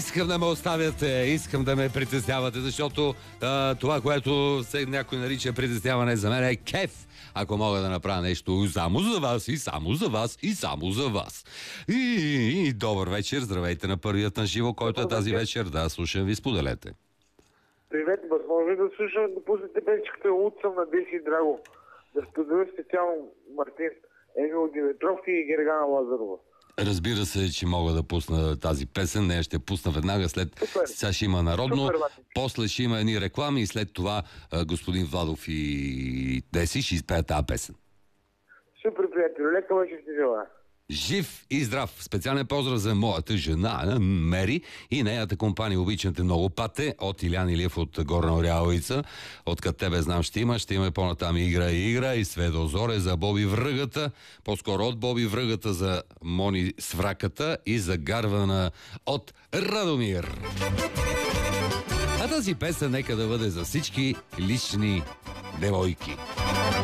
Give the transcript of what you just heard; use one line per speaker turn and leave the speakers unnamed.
искам да ме оставяте, искам да ме притеснявате, защото това, което някой нарича притесняване, за мен е кеф. Ако мога да направя нещо само за вас и само за вас и само за вас. И добър вечер, здравейте на първият на живо, който е тази вечер. Да, слушам ви, споделете.
Привет, възможно да слушам, да пуснете песчиката Луд съм на Деси Драго. Да споделя специално Мартин, Емил Димитров и Гергана Лазарова.
Разбира се, че мога да пусна тази песен. Нея ще пусна веднага след... Сега ще има народно, после ще има едни реклами и след това господин Владов и Деси ще изпеят тази песен.
Супер, приятели. Лека вечер ти желая.
Жив и здрав! Специален поздрав за моята жена Мери и нейната компания Обичате много пате от Илян Илиев от Горна Оряховица. Откъде тебе знам ще има по-натам игра и Сведозоре за Боби Връгата, по-скоро от Боби Връгата за Мони Свраката и за Гарвана от Радомир. А тази песен нека да бъде за всички лични девойки.